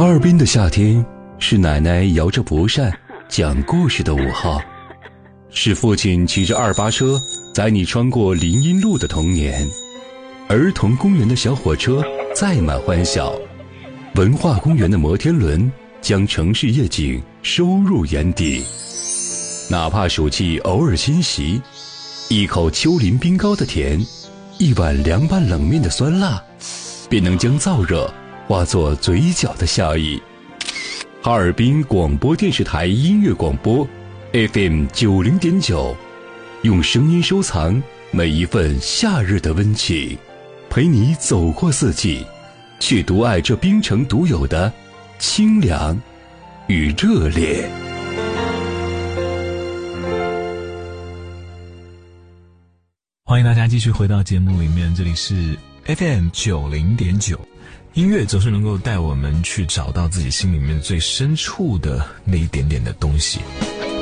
哈尔滨的夏天是奶奶摇着蒲扇讲故事的午后，是父亲骑着288车载你穿过林荫路的童年，儿童公园的小火车载满欢笑，文化公园的摩天轮将城市夜景收入眼底。哪怕暑气偶尔侵袭，一口丘陵冰糕的甜，一碗凉拌冷面的酸辣，便能将燥热化作嘴角的笑意。哈尔滨广播电视台音乐广播 FM 90.9，用声音收藏每一份夏日的温情，陪你走过四季，却独爱这冰城独有的清凉与热烈。 欢迎大家继续回到节目里面，这里是 FM 90.9，音乐总是能够带我们去找到自己心里面最深处的那一点点的东西。